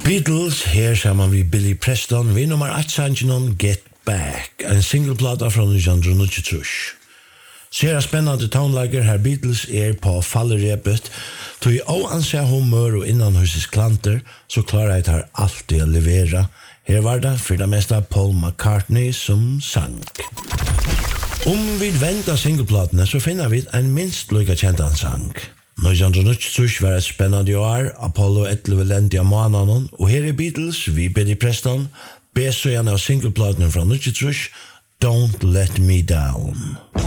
Beatles, her sammen vi Billy Preston, vi nummer 8 sangen Get Back, en singleplata fra 1993. Sera spennende tonelager her Beatles på fallerepet, tog i oanse humør og innanhuses klanter, så klarer jeg her alltid å levere. Her var det for det meste Paul McCartney som sang. Vi venter singleplatene, så finner vi en minst lykka kjent sang. 1993 var et spennende år, Apollo 11 lendt av måneden, og her Beatles, vi Billy Preston, besøkene av singleplatene fra 93, Don't Let Me Down.